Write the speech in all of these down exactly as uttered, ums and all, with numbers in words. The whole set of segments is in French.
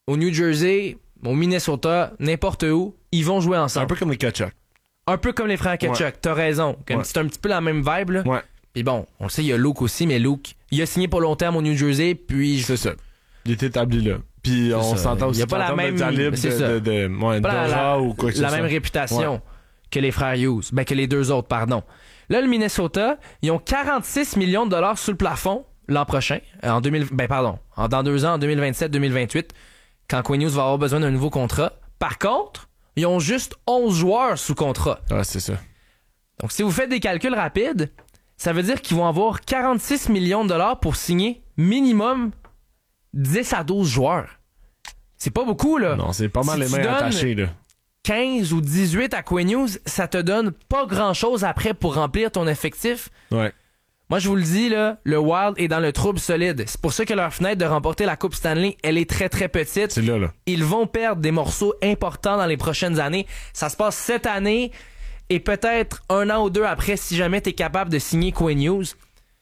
au New Jersey, au Minnesota, n'importe où, ils vont jouer ensemble. Un peu comme les Kachuk. Un peu comme les frères Kachuk, ouais. T'as raison. Comme ouais. C'est un petit peu la même vibe, là. Ouais. Puis bon, on le sait, il y a Luke aussi, mais Luke, il a signé pour long terme au New Jersey, puis... C'est ça. Il est établi là. Puis c'est on ça. s'entend aussi. Il n'y a pas la même... De, c'est de, ça. De, de, de, ouais, pas la, la, ou quoi que la ce même soit. réputation ouais. que les frères Hughes. Ben, que les deux autres, pardon. Là, le Minnesota, ils ont quarante-six millions de dollars sous le plafond l'an prochain. En deux mille... Ben, pardon. En, dans deux ans, en deux mille vingt-sept deux mille vingt-huit, quand Quinn Hughes va avoir besoin d'un nouveau contrat. Par contre, ils ont juste onze joueurs sous contrat. Ouais, c'est ça. Donc, si vous faites des calculs rapides, ça veut dire qu'ils vont avoir quarante-six millions de dollars pour signer minimum dix à douze joueurs. C'est pas beaucoup, là. Non, c'est pas mal si les mains attachées, là. quinze ou dix-huit à Quinn Hughes, ça te donne pas grand-chose après pour remplir ton effectif. Ouais. Moi, je vous le dis, là, le Wild est dans le trouble solide. C'est pour ça que leur fenêtre de remporter la Coupe Stanley, elle est très, très petite. C'est là, là. Ils vont perdre des morceaux importants dans les prochaines années. Ça se passe cette année et peut-être un an ou deux après si jamais t'es capable de signer Quinn Hughes.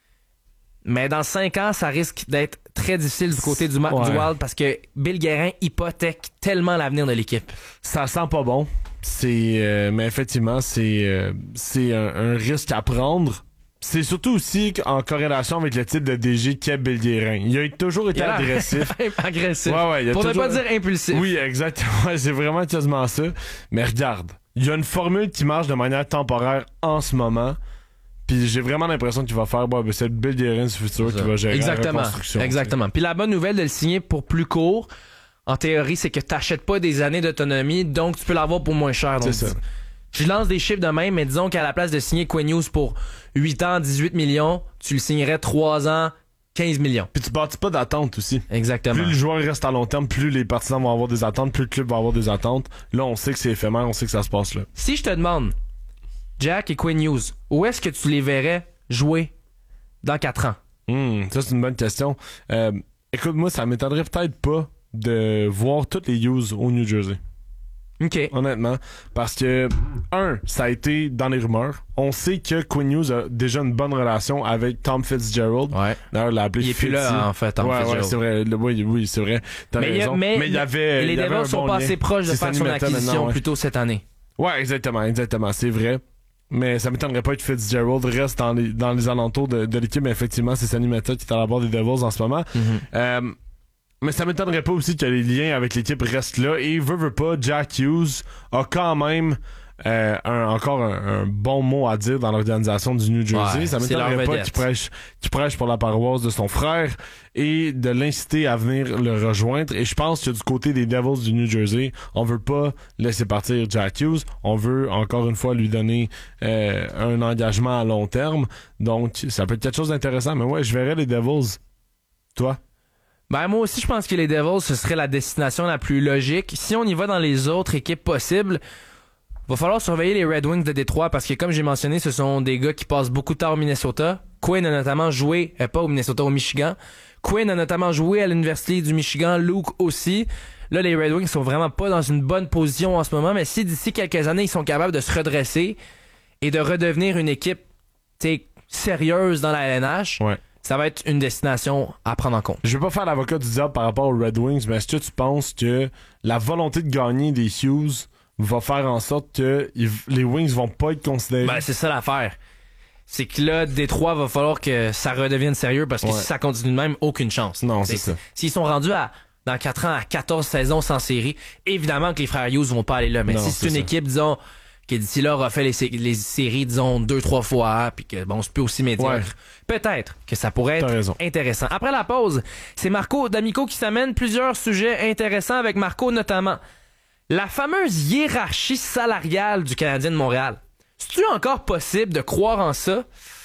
Mais dans cinq ans, ça risque d'être très difficile du côté du, ma- ouais. du Wild parce que Bill Guérin hypothèque tellement l'avenir de l'équipe. Ça sent pas bon. C'est, euh, mais effectivement, c'est, euh, c'est un, un risque à prendre. C'est surtout aussi en corrélation avec le type de D G qu'est Bill Guérin. Il a toujours été il a agressif. agressif. Ouais, ouais, il a Pour toujours... ne pas dire impulsif. Oui, exactement. C'est vraiment quasiment ça. Mais regarde, il y a une formule qui marche de manière temporaire en ce moment. Puis j'ai vraiment l'impression qu'il va faire bah, ben, c'est Bill Guérin du futur qui va gérer exactement, la reconstruction. Exactement. Puis la bonne nouvelle de le signer pour plus court, en théorie, c'est que t'achètes pas des années d'autonomie, donc tu peux l'avoir pour moins cher. Donc, c'est ça. Je lance des chiffres de même, mais disons qu'à la place de signer Quinn Hughes pour huit ans, dix-huit millions, tu le signerais trois ans, quinze millions. Puis tu bâtis pas d'attente aussi. Exactement. Plus le joueur reste à long terme, plus les partisans vont avoir des attentes, plus le club va avoir des attentes. Là, on sait que c'est éphémère, on sait que ça se passe là. Si je te demande, Jack et Quinn Hughes, où est-ce que tu les verrais jouer dans quatre ans? Hum, ça, c'est une bonne question. Euh, écoute, moi, ça m'étonnerait peut-être pas de voir tous les Hughes au New Jersey. OK. Honnêtement. Parce que, un, ça a été dans les rumeurs. On sait que Quinn Hughes a déjà une bonne relation avec Tom Fitzgerald. Ouais. D'ailleurs, il l'a appelé Il est Fitzy. plus là, en fait, Tom ouais, Fitzgerald. Ouais, c'est vrai. Le, oui, oui, c'est vrai. T'as mais raison. Il y a, mais, mais il y avait. Les Devils sont bon pas lien. assez proches de C'est faire son acquisition ouais. plus tôt cette année. Ouais, exactement, exactement. C'est vrai. Mais ça m'étonnerait pas que Fitzgerald reste dans les, dans les alentours de, de l'équipe. Mais effectivement, c'est Sonny Mehta qui est à la barre des Devils en ce moment. Mm-hmm. Euh, mais ça m'étonnerait pas aussi que les liens avec l'équipe restent là. Et veut, veut pas, Jack Hughes a quand même euh, un, encore un, un bon mot à dire dans l'organisation du New Jersey. Ouais, ça m'étonnerait pas qu'il prêche, qu'il prêche pour la paroisse de son frère et de l'inciter à venir le rejoindre. Et je pense que du côté des Devils du New Jersey, on veut pas laisser partir Jack Hughes. On veut encore une fois lui donner euh, un engagement à long terme. Donc, ça peut être quelque chose d'intéressant. Mais ouais, je verrais les Devils. Toi? Ben, moi aussi, je pense que les Devils, ce serait la destination la plus logique. Si on y va dans les autres équipes possibles, va falloir surveiller les Red Wings de Détroit parce que, comme j'ai mentionné, ce sont des gars qui passent beaucoup de temps au Minnesota. Quinn a notamment joué, euh, pas au Minnesota, au Michigan. Quinn a notamment joué à l'Université du Michigan, Luke aussi. Là, les Red Wings sont vraiment pas dans une bonne position en ce moment, mais si d'ici quelques années, ils sont capables de se redresser et de redevenir une équipe, t'sais, sérieuse dans la L N H, ouais. Ça va être une destination à prendre en compte. Je vais pas faire l'avocat du diable par rapport aux Red Wings, mais est-ce que tu penses que la volonté de gagner des Hughes va faire en sorte que les Wings vont pas être considérés? Ben, c'est ça l'affaire. C'est que là, Détroit, va falloir que ça redevienne sérieux parce que ouais. si ça continue de même, aucune chance. Non, c'est, c'est ça. S'ils sont rendus à, dans quatre ans à quatorze saisons sans série, évidemment que les frères Hughes vont pas aller là. Mais non, si c'est, c'est une ça. équipe, disons, qui d'ici là aura fait les, les séries, disons, deux, trois fois, puis que bon, c'est plus aussi médiocre. Ouais. Peut-être que ça pourrait être intéressant. Après la pause, c'est Marco D'Amico qui s'amène plusieurs sujets intéressants avec Marco notamment. La fameuse hiérarchie salariale du Canadien de Montréal. C'est-tu encore possible de croire en ça?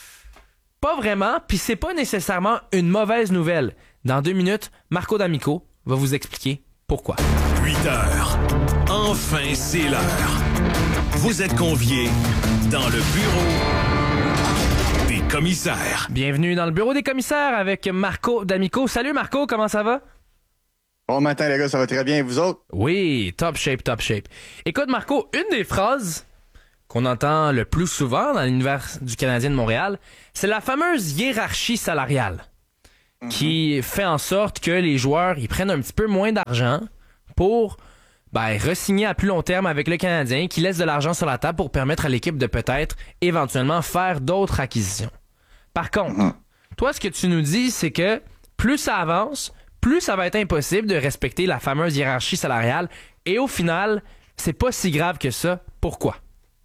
Pas vraiment, puis c'est pas nécessairement une mauvaise nouvelle. Dans deux minutes, Marco D'Amico va vous expliquer pourquoi. huit heures. Enfin, c'est l'heure. Vous êtes conviés dans le bureau des commissaires. Bienvenue dans le bureau des commissaires avec Marco D'Amico. Salut Marco, comment ça va? Bon matin les gars, ça va très bien, vous autres? Oui, top shape, top shape. Écoute Marco, une des phrases qu'on entend le plus souvent dans l'univers du Canadien de Montréal, c'est la fameuse hiérarchie salariale mm-hmm. qui fait en sorte que les joueurs ils prennent un petit peu moins d'argent pour ben, re-signer à plus long terme avec le Canadien, qui laisse de l'argent sur la table pour permettre à l'équipe de peut-être éventuellement faire d'autres acquisitions. Par contre, mm-hmm. toi, ce que tu nous dis, c'est que plus ça avance, plus ça va être impossible de respecter la fameuse hiérarchie salariale. Et au final, c'est pas si grave que ça. Pourquoi?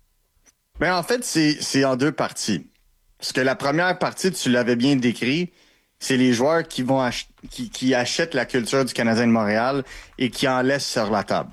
Ben en fait, c'est, c'est en deux parties. Parce que la première partie, tu l'avais bien décrit, c'est les joueurs qui vont ach- qui, qui achètent la culture du Canadien de Montréal et qui en laissent sur la table.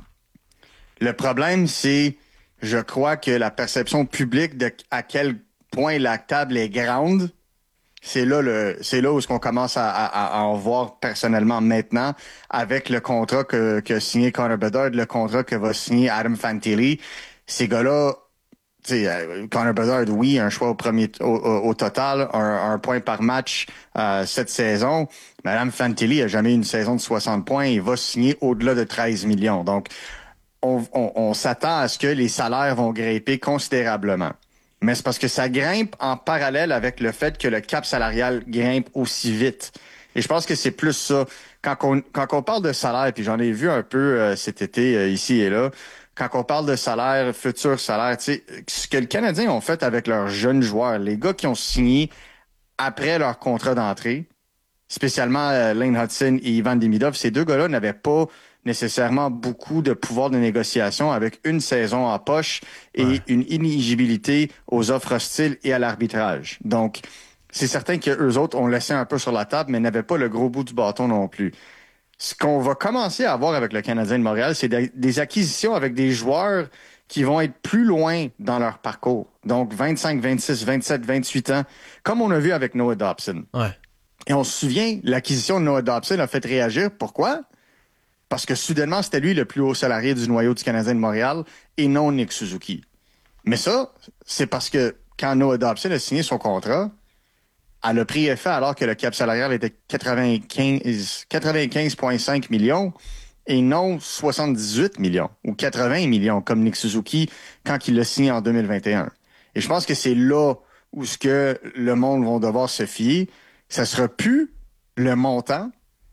Le problème, c'est, je crois que la perception publique de à quel point la table est grande, c'est là le, c'est là où est-ce qu'on commence à, à, à en voir personnellement maintenant avec le contrat que, que signé Connor Bedard, le contrat que va signer Adam Fantilli. Ces gars-là, tu sais, Connor Bedard, oui, un choix au premier, au, au, au total, un, un point par match euh, cette saison. Mais Adam Fantilli a jamais eu une saison de soixante points. Il va signer au-delà de treize millions. Donc, on, on, on s'attend à ce que les salaires vont grimper considérablement. Mais c'est parce que ça grimpe en parallèle avec le fait que le cap salarial grimpe aussi vite. Et je pense que c'est plus ça. Quand on, quand on parle de salaire, puis j'en ai vu un peu euh, cet été euh, ici et là, quand on parle de salaire, futur salaire, tu sais, ce que les Canadiens ont fait avec leurs jeunes joueurs, les gars qui ont signé après leur contrat d'entrée, spécialement euh, Lane Hudson et Ivan Demidov, ces deux gars-là n'avaient pas nécessairement beaucoup de pouvoir de négociation avec une saison en poche et ouais. une inéligibilité aux offres hostiles et à l'arbitrage. Donc, c'est certain qu'eux autres ont laissé un peu sur la table, mais n'avaient pas le gros bout du bâton non plus. Ce qu'on va commencer à avoir avec le Canadien de Montréal, c'est des acquisitions avec des joueurs qui vont être plus loin dans leur parcours. Donc, vingt-cinq, vingt-six, vingt-sept, vingt-huit ans, comme on a vu avec Noah Dobson. Ouais. Et on se souvient, l'acquisition de Noah Dobson a fait réagir. Pourquoi? Parce que soudainement, c'était lui le plus haut salarié du noyau du Canadien de Montréal et non Nick Suzuki. Mais ça, c'est parce que quand Noah Dobson a signé son contrat, elle a pris effet alors que le cap salarial était quatre-vingt-quinze, quatre-vingt-quinze virgule cinq millions et non soixante-dix-huit millions ou quatre-vingts millions comme Nick Suzuki quand il l'a signé en deux mille vingt et un. Et je pense que c'est là où ce que le monde va devoir se fier. Ça sera plus le montant,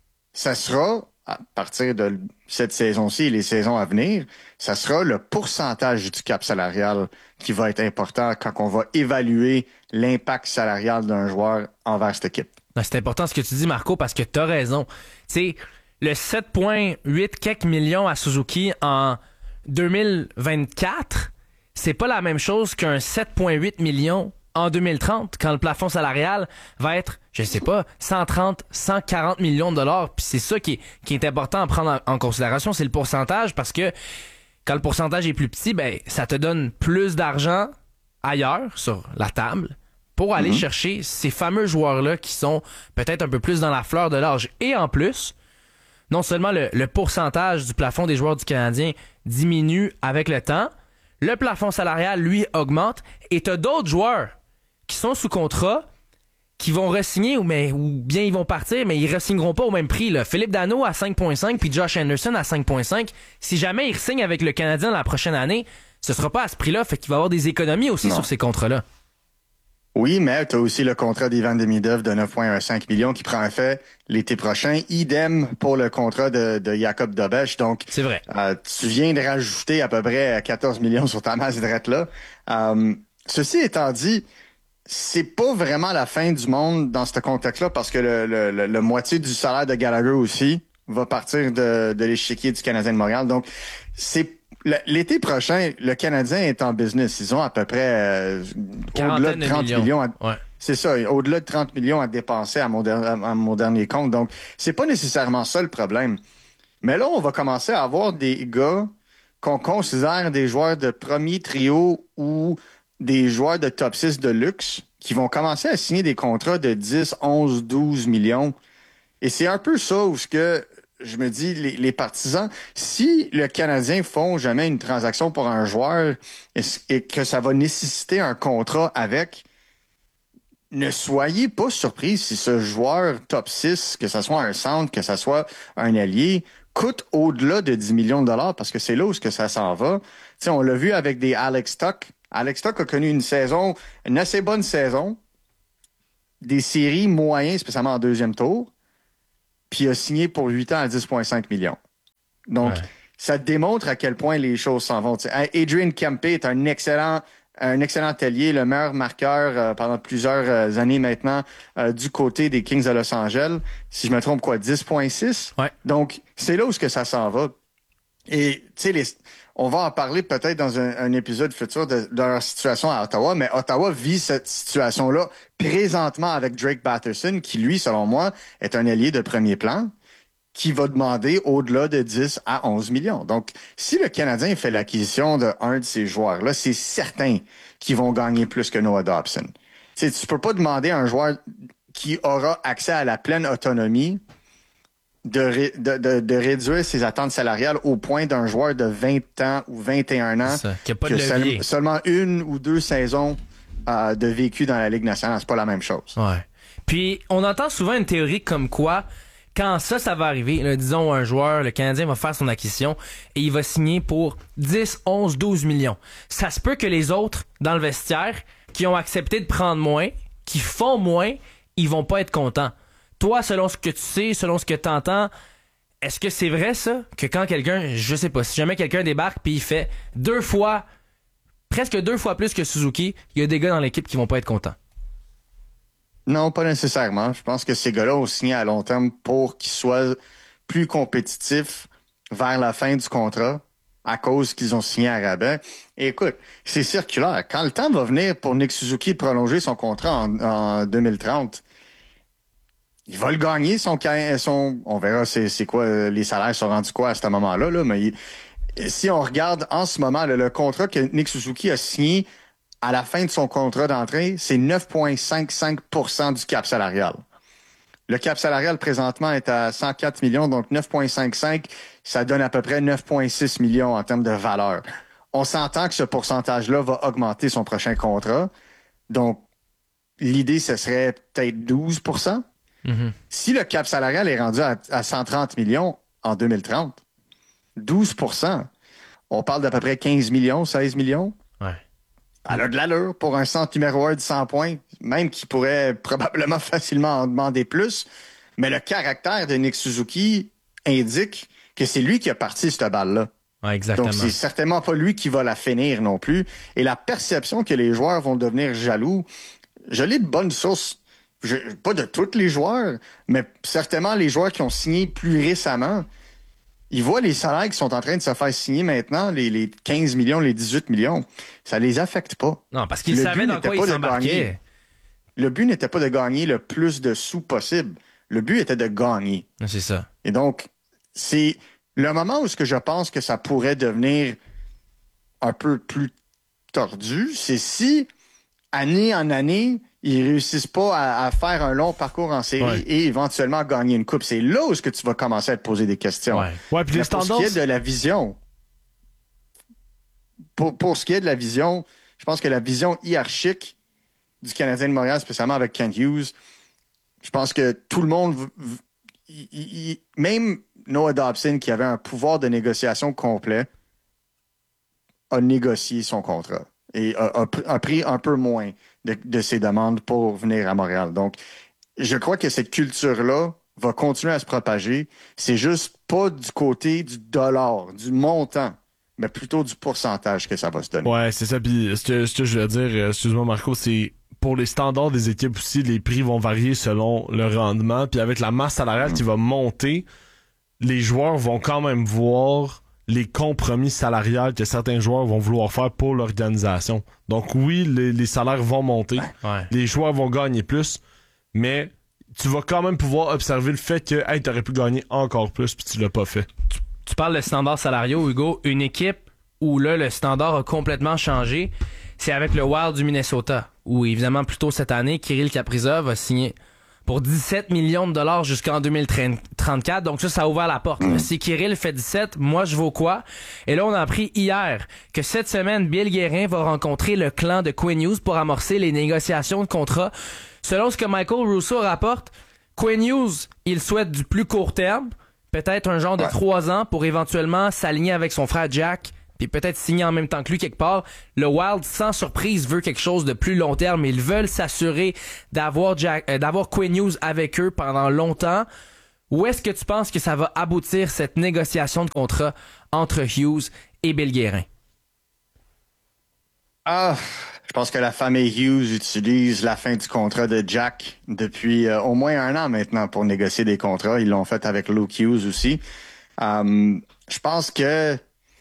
ça sera à partir de cette saison-ci et les saisons à venir, ça sera le pourcentage du cap salarial qui va être important quand on va évaluer l'impact salarial d'un joueur envers cette équipe. C'est important ce que tu dis, Marco, parce que tu as raison. Tu sais, le sept virgule huit quelques millions à Suzuki en deux mille vingt-quatre, c'est pas la même chose qu'un sept virgule huit millions en deux mille trente, quand le plafond salarial va être, je sais pas, cent trente, cent quarante millions de dollars. Puis c'est ça qui est, qui est important à prendre en, en considération, c'est le pourcentage, parce que quand le pourcentage est plus petit, ben ça te donne plus d'argent ailleurs, sur la table, pour aller mm-hmm. chercher ces fameux joueurs-là qui sont peut-être un peu plus dans la fleur de l'âge. Et en plus, non seulement le, le pourcentage du plafond des joueurs du Canadien diminue avec le temps, le plafond salarial, lui, augmente, et tu as d'autres joueurs qui sont sous contrat, qui vont re-signer ou, mais, ou bien ils vont partir, mais ils re-signeront pas au même prix. Là. Philippe Danault à cinq virgule cinq puis Josh Anderson à cinq virgule cinq. Si jamais ils re-signent avec le Canadien la prochaine année, ce sera pas à ce prix-là, fait qu'il va y avoir des économies aussi non. sur ces contrats-là. Oui, mais tu as aussi le contrat d'Ivan Demidov de neuf virgule cinq millions qui prend effet l'été prochain. Idem pour le contrat de, de Jacob Dobeš. Donc, c'est vrai. Euh, tu viens de rajouter à peu près quatorze millions sur ta masse drette là. Euh, ceci étant dit, c'est pas vraiment la fin du monde dans ce contexte-là parce que le, le, le, le moitié du salaire de Gallagher aussi va partir de, de l'échiquier du Canadien de Montréal. Donc, c'est l'été prochain, le Canadien est en business. Ils ont à peu près euh, au-delà de trente millions. À, ouais. C'est ça, au-delà de trente millions à dépenser à mon, der- à mon dernier compte. Donc, c'est pas nécessairement ça le problème. Mais là, on va commencer à avoir des gars qu'on considère des joueurs de premier trio ou des joueurs de top six de luxe qui vont commencer à signer des contrats de dix, onze, douze millions. Et c'est un peu ça où ce que je me dis, les, les partisans, si le Canadien font jamais une transaction pour un joueur et, et que ça va nécessiter un contrat avec, ne soyez pas surpris si ce joueur top six, que ce soit un centre, que ce soit un allié, coûte au-delà de dix millions de dollars parce que c'est là où que ça s'en va. T'sais, on l'a vu avec des Alex Tuch. Alex Tuch a connu une saison, une assez bonne saison, des séries moyennes, spécialement en deuxième tour, puis a signé pour huit ans à dix virgule cinq millions. Donc, ouais. ça démontre à quel point les choses s'en vont. T'sais, Adrian Kempe est un excellent un excellent ailier, le meilleur marqueur euh, pendant plusieurs euh, années maintenant euh, du côté des Kings de Los Angeles. Si je me trompe, quoi, dix virgule six? Ouais. Donc, c'est là où ce que ça s'en va. Et, tu sais, les... on va en parler peut-être dans un, un épisode futur de, de leur situation à Ottawa, mais Ottawa vit cette situation-là présentement avec Drake Batherson, qui, lui, selon moi, est un ailier de premier plan, qui va demander au-delà de dix à onze millions. Donc, si le Canadien fait l'acquisition d'un de ces joueurs-là, c'est certain qu'ils vont gagner plus que Noah Dobson. Tu sais, tu peux pas demander à un joueur qui aura accès à la pleine autonomie de, ré, de, de, de réduire ses attentes salariales au point d'un joueur de vingt ans ou vingt et un ans ça, qui a pas de que seul, seulement une ou deux saisons euh, de vécu dans la Ligue nationale. C'est pas la même chose. Ouais. Puis, on entend souvent une théorie comme quoi quand ça, ça va arriver, là, disons un joueur, le Canadien va faire son acquisition et il va signer pour dix, onze, douze millions. Ça se peut que les autres, dans le vestiaire, qui ont accepté de prendre moins, qui font moins, ils vont pas être contents. Toi, selon ce que tu sais, selon ce que tu entends, est-ce que c'est vrai ça? Que quand quelqu'un, je sais pas, si jamais quelqu'un débarque puis il fait deux fois, presque deux fois plus que Suzuki, il y a des gars dans l'équipe qui vont pas être contents. Non, pas nécessairement. Je pense que ces gars-là ont signé à long terme pour qu'ils soient plus compétitifs vers la fin du contrat à cause qu'ils ont signé à rabais. Et écoute, c'est circulaire. Quand le temps va venir pour Nick Suzuki de prolonger son contrat en, en deux mille trente, il va le gagner, son... son on verra c'est, c'est quoi, les salaires sont rendus quoi à ce moment-là, là, mais il, si on regarde en ce moment là, le contrat que Nick Suzuki a signé à la fin de son contrat d'entrée, c'est neuf virgule cinquante-cinq pour cent du cap salarial. Le cap salarial, présentement, est à cent quatre millions, donc neuf virgule cinquante-cinq, ça donne à peu près neuf virgule six millions en termes de valeur. On s'entend que ce pourcentage-là va augmenter son prochain contrat. Donc, l'idée, ce serait peut-être douze pour cent. Mm-hmm. Si le cap salarial est rendu à, à cent trente millions en deux mille trente, douze pour cent, on parle d'à peu près quinze millions, seize millions. Ouais. Elle a de l'allure pour un centre numéro un de cent points, même qui pourrait probablement facilement en demander plus. Mais le caractère de Nick Suzuki indique que c'est lui qui a parti cette balle-là. Ouais, exactement. Donc, c'est certainement pas lui qui va la finir non plus. Et la perception que les joueurs vont devenir jaloux, je l'ai de bonnes sources. Je, pas de tous les joueurs, mais certainement les joueurs qui ont signé plus récemment. Ils voient les salaires qui sont en train de se faire signer maintenant, les, les quinze millions, les dix-huit millions. Ça les affecte pas. Non, parce qu'ils savaient dans quoi ils s'embarquaient. Le but n'était pas de gagner le plus de sous possible. Le but était de gagner. C'est ça. Et donc, c'est le moment où ce que je pense que ça pourrait devenir un peu plus tordu, c'est si, année en année, ils réussissent pas à, à faire un long parcours en série ouais. et éventuellement gagner une coupe. C'est là où ce que tu vas commencer à te poser des questions. Ouais. Ouais, puis les pour standards... ce qui est de la vision, pour, pour ce qui est de la vision, je pense que la vision hiérarchique du Canadien de Montréal, spécialement avec Kent Hughes, je pense que tout le monde, il, il, même Noah Dobson, qui avait un pouvoir de négociation complet, a négocié son contrat et a, a, a pris un peu moins de, de ses demandes pour venir à Montréal. Donc, je crois que cette culture-là va continuer à se propager. C'est juste pas du côté du dollar, du montant, mais plutôt du pourcentage que ça va se donner. Ouais, c'est ça. Puis ce que, ce que je veux dire, excuse-moi Marco, c'est pour les standards des équipes aussi, les prix vont varier selon le rendement. Puis avec la masse salariale mmh. qui va monter, les joueurs vont quand même voir les compromis salariales que certains joueurs vont vouloir faire pour l'organisation. Donc oui, les, les salaires vont monter, ouais. les joueurs vont gagner plus, mais tu vas quand même pouvoir observer le fait que hey, t'aurais pu gagner encore plus puis tu l'as pas fait. Tu, tu parles de standards salariaux, Hugo. Une équipe où là, le standard a complètement changé, c'est avec le Wild du Minnesota, où évidemment plus tôt cette année, Kirill Kaprizov a signé pour dix-sept millions de dollars jusqu'en deux mille trente-quatre. Donc ça, ça a ouvert la porte. Mmh. Si Kirill fait dix-sept, moi je vaux quoi? Et là, on a appris hier que cette semaine, Bill Guérin va rencontrer le clan de Quinn Hughes pour amorcer les négociations de contrat. Selon ce que Michael Russo rapporte, Quinn Hughes, il souhaite du plus court terme, peut-être un genre de trois ans pour éventuellement s'aligner avec son frère Jack, puis peut-être signer en même temps que lui quelque part. Le Wild, sans surprise, veut quelque chose de plus long terme. Ils veulent s'assurer d'avoir Jack, euh, d'avoir Quinn Hughes avec eux pendant longtemps. Où est-ce que tu penses que ça va aboutir, cette négociation de contrat entre Hughes et Bill Guérin? Ah, je pense que la famille Hughes utilise la fin du contrat de Jack depuis euh, au moins un an maintenant pour négocier des contrats. Ils l'ont fait avec Luke Hughes aussi. Um, je pense que...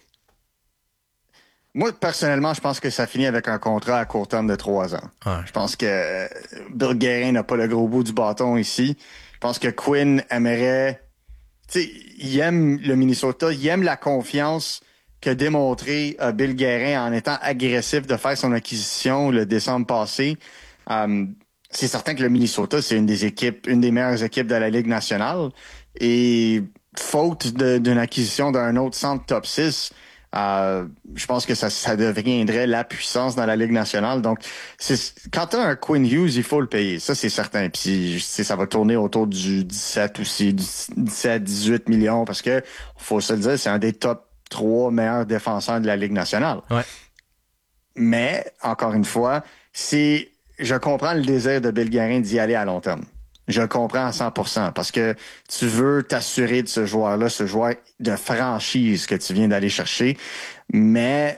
Moi, personnellement, je pense que ça finit avec un contrat à court terme de trois ans. Ouais. Je pense que euh, Bill Guérin n'a pas le gros bout du bâton ici. Je pense que Quinn aimerait... Tu sais, il aime le Minnesota, il aime la confiance qu'a démontré euh, Bill Guérin en étant agressif de faire son acquisition le décembre passé. Um, c'est certain que le Minnesota, c'est une des équipes, une des meilleures équipes de la Ligue nationale. Et faute de, d'une acquisition d'un autre centre top six, euh, je pense que ça, ça deviendrait la puissance dans la Ligue nationale. Donc, c'est, quand tu as un Quinn Hughes, il faut le payer. Ça, c'est certain. Puis, ça va tourner autour du dix-sept aussi, dix-sept, dix-huit millions, parce que, faut se le dire, c'est un des top trois meilleurs défenseurs de la Ligue nationale. Ouais. Mais, encore une fois, c'est, je comprends le désir de Bill Guérin d'y aller à long terme. Je le comprends à cent pour cent parce que tu veux t'assurer de ce joueur-là, ce joueur de franchise que tu viens d'aller chercher. Mais,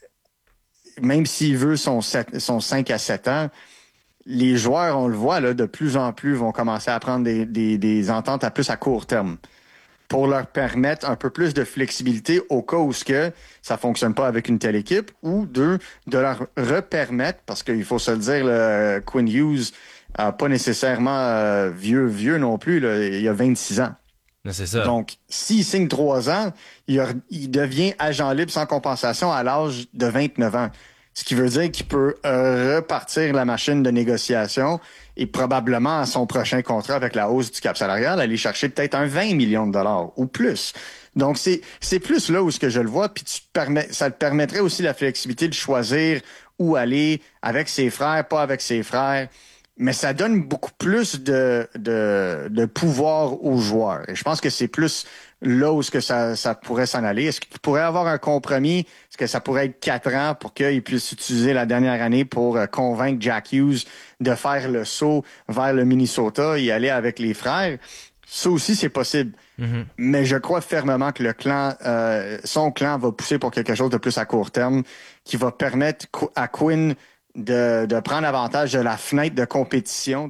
même s'il veut son, sept, son cinq à sept ans, les joueurs, on le voit, là, de plus en plus vont commencer à prendre des, des, des ententes à plus à court terme, pour leur permettre un peu plus de flexibilité au cas où ce que ça fonctionne pas avec une telle équipe, ou deux, de leur repermettre, parce qu'il faut se le dire, le Quinn Hughes, euh, pas nécessairement euh, vieux, vieux non plus, là, il y a vingt-six ans. C'est ça. Donc, s'il signe trois ans, il, a, il devient agent libre sans compensation à l'âge de vingt-neuf ans. Ce qui veut dire qu'il peut euh, repartir la machine de négociation et probablement à son prochain contrat avec la hausse du cap salarial, aller chercher peut-être un vingt millions de dollars ou plus. Donc, c'est c'est plus là où ce que je le vois, puis tu te permets, ça te permettrait aussi la flexibilité de choisir où aller avec ses frères, pas avec ses frères. Mais ça donne beaucoup plus de, de, de pouvoir aux joueurs. Et je pense que c'est plus là où ce que ça, ça pourrait s'en aller. Est-ce qu'il pourrait avoir un compromis? Est-ce que ça pourrait être quatre ans pour qu'il puisse utiliser la dernière année pour euh, convaincre Jack Hughes de faire le saut vers le Minnesota et aller avec les frères? Ça aussi, c'est possible. Mm-hmm. Mais je crois fermement que le clan, euh, son clan va pousser pour quelque chose de plus à court terme qui va permettre à Quinn De, de prendre avantage de la fenêtre de compétition.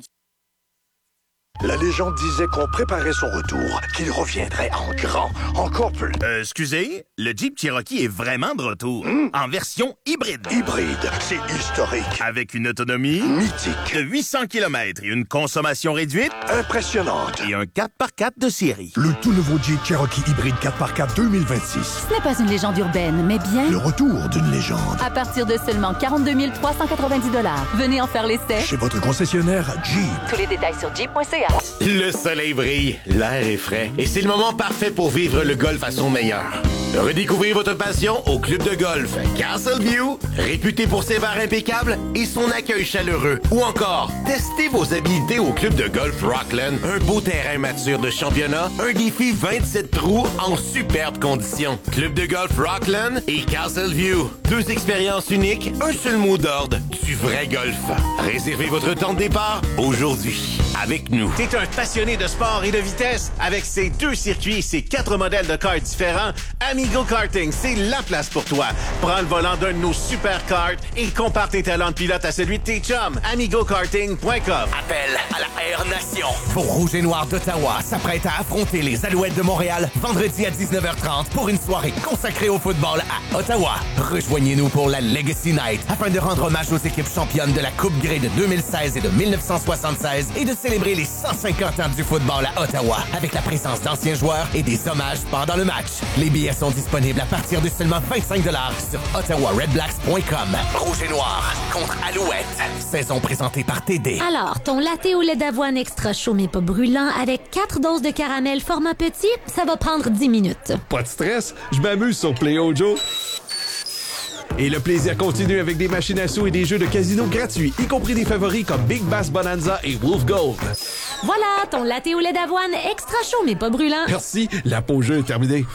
La légende disait qu'on préparait son retour, qu'il reviendrait en grand, encore plus. Euh, excusez, le Jeep Cherokee est vraiment de retour, mmh. en version hybride. Hybride, c'est historique. Avec une autonomie mythique de huit cents kilomètres et une consommation réduite impressionnante. Et un quatre par quatre de série. Le tout nouveau Jeep Cherokee hybride quatre par quatre deux mille vingt-six. Ce n'est pas une légende urbaine, mais bien le retour d'une légende. À partir de seulement quarante-deux mille trois cent quatre-vingt-dix dollars. Venez en faire l'essai chez votre concessionnaire Jeep. Tous les détails sur jeep point c a. Le soleil brille, l'air est frais et c'est le moment parfait pour vivre le golf à son meilleur. Redécouvrez votre passion au club de golf Castleview, réputé pour ses bars impeccables et son accueil chaleureux. Ou encore, testez vos habilités au club de golf Rockland, un beau terrain mature de championnat, un défi vingt-sept trous en superbes conditions. Club de golf Rockland et Castleview, deux expériences uniques, un seul mot d'ordre, du vrai golf. Réservez votre temps de départ aujourd'hui avec nous. T'es un passionné de sport et de vitesse? Avec ses deux circuits et ses quatre modèles de karts différents, Amigo Karting, c'est la place pour toi. Prends le volant d'un de nos super karts et compare tes talents de pilote à celui de tes chums. amigo karting point com. Appel à la Air Nation. Pour Rouge et Noir d'Ottawa s'apprête à affronter les Alouettes de Montréal vendredi à dix-neuf heures trente pour une soirée consacrée au football à Ottawa. Rejoignez-nous pour la Legacy Night afin de rendre hommage aux équipes championnes de la Coupe Grey de deux mille seize et de mille neuf cent soixante-seize et de célébrer les cent cinquante ans du football à Ottawa avec la présence d'anciens joueurs et des hommages pendant le match. Les billets sont disponibles à partir de seulement vingt-cinq dollars sur ottawa red blacks point com. Rouge et Noir contre Alouette. Saison présentée par T D. Alors, ton latte au lait d'avoine extra chaud mais pas brûlant avec quatre doses de caramel format petit, ça va prendre dix minutes. Pas de stress, je m'amuse sur Play-O Joe. Et le plaisir continue avec des machines à sous et des jeux de casino gratuits, y compris des favoris comme Big Bass Bonanza et Wolf Gold. Voilà, ton latte au lait d'avoine extra chaud mais pas brûlant. Merci, la pause jeu est terminée.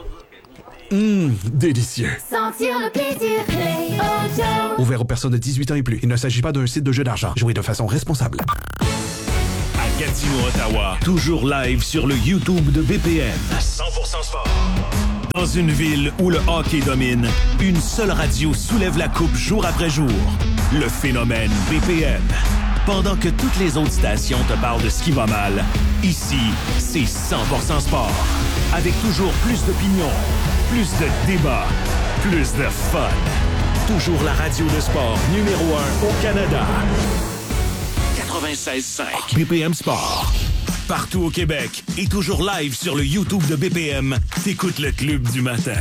Hum, délicieux. Sentir le plaisir, Play-O Joe. Ouvert aux personnes de dix-huit ans et plus. Il ne s'agit pas d'un site de jeu d'argent. Jouez de façon responsable. Gatineau, Ottawa. Toujours live sur le YouTube de B P M. cent pour cent sport. Dans une ville où le hockey domine, une seule radio soulève la coupe jour après jour. Le phénomène B P M. Pendant que toutes les autres stations te parlent de ce qui va mal, ici, c'est cent pour cent sport. Avec toujours plus d'opinions, plus de débats, plus de fun. Toujours la radio de sport numéro un au Canada. quatre-vingt-seize cinq B P M Sport. Partout au Québec et toujours live sur le YouTube de B P M, t'écoutes le Club du matin.